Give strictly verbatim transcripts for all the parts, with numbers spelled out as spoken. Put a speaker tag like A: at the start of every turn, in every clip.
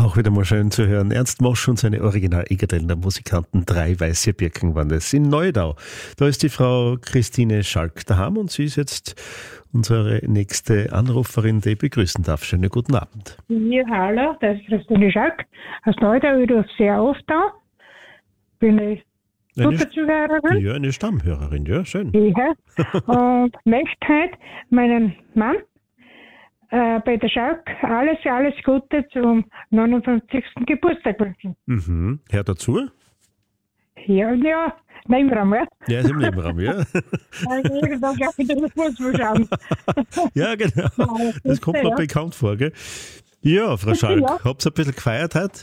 A: Auch wieder mal schön zu hören. Ernst Mosch und seine Original-Egerdeldner Musikanten Drei weiße Birken waren das in Neudau. Da ist die Frau Christine Schalk daheim und sie ist jetzt unsere nächste Anruferin, die ich begrüßen darf. Schönen guten Abend.
B: Ja, hallo, das ist Christine Schalk aus Neudau. Ich rufe sehr oft da. Bin ich gute Zuhörerin.
A: Ja, eine Stammhörerin, ja, schön.
B: Ja, und möchte heute meinen Mann, äh, Peter Schalk, alles, alles Gute zum neunundfünfzigsten Geburtstag wünschen.
A: Mhm. Hört dazu?
B: Ja, ja, Nebenraum, ja.
A: Ja, ist im Nebenraum, ja.
B: Irgendwann gleich wieder den Fußball schauen.
A: Ja, genau. Das kommt mir
B: ja.
A: bekannt vor, gell? Ja, Frau Schalk,
B: Ja.
A: habt ihr ein bisschen gefeiert heute?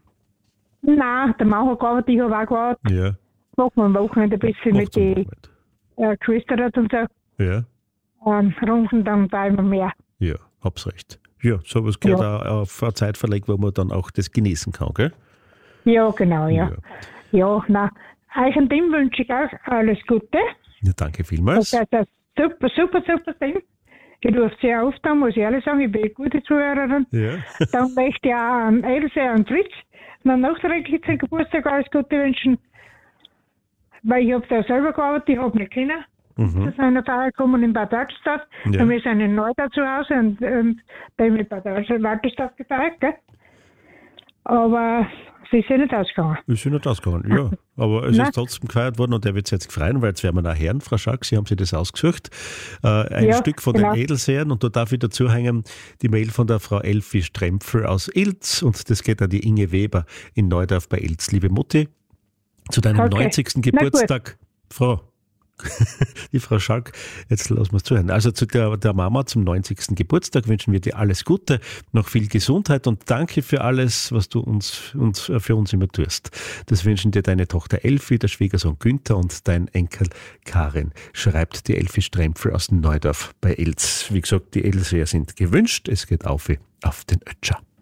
B: Nein, der Mann hat gearbeitet, ich habe auch gearbeitet.
A: Ja.
B: Machen wir am Wochenende ein bisschen mit
A: Macht's am
B: den
A: Wochenende.
B: äh, Geschwistern und so.
A: Ja,
B: Ähm, runden dann da immer mehr.
A: ja, hab's recht. Ja, sowas gehört
B: Ja.
A: auch auf eine Zeit verlegt, wo man dann auch das genießen kann, gell?
B: Ja, genau, ja.
A: Ja.
B: Ja, na, euch und dem wünsche ich auch alles Gute.
A: Ja, danke vielmals.
B: Das ist ein super, super, super Team. Ich rufe sehr oft an, muss ich ehrlich sagen, ich bin eine gute Zuhörerin.
A: Ja.
B: Dann möchte ich auch an Else und Fritz noch nachträglich zum Geburtstag alles Gute wünschen. Weil ich habe da selber gearbeitet, ich habe nicht können.
A: Mhm.
B: Zu einer Feier gekommen in Bad Walterstadt.
A: Ja.
B: Ja. Wir sind in Neudau zu Hause und, und da haben wir in Bad Walterstadt gefeiert, gell? Aber sie ist ja nicht ausgegangen.
A: Ist ja nicht ausgegangen, ja. Aber es
B: Nein.
A: ist trotzdem gefeiert worden und der wird sich jetzt freuen, weil jetzt werden wir nachher hören, Frau Schalk, Sie haben sich das ausgesucht. Äh, ein
B: Ja,
A: Stück von
B: genau.
A: den Edelsehern und da darf ich dazu hängen, die Mail von der Frau Elfi Strempfel aus Ilz und das geht an die Inge Weber in Neudorf bei Ilz. Liebe Mutti, zu deinem
B: Okay.
A: neunzigsten
B: Na gut.
A: Geburtstag, Frau, die Frau Schalk, jetzt lassen wir es zuhören. Also zu der, der Mama zum neunzigsten Geburtstag wünschen wir dir alles Gute, noch viel Gesundheit und danke für alles, was du uns, uns für uns immer tust. Das wünschen dir deine Tochter Elfi, der Schwiegersohn Günther und dein Enkel Karin, schreibt die Elfi Strempfel aus Neudorf bei Ilz. Wie gesagt, die Elseher sind gewünscht, es geht auf auf den Ötscher.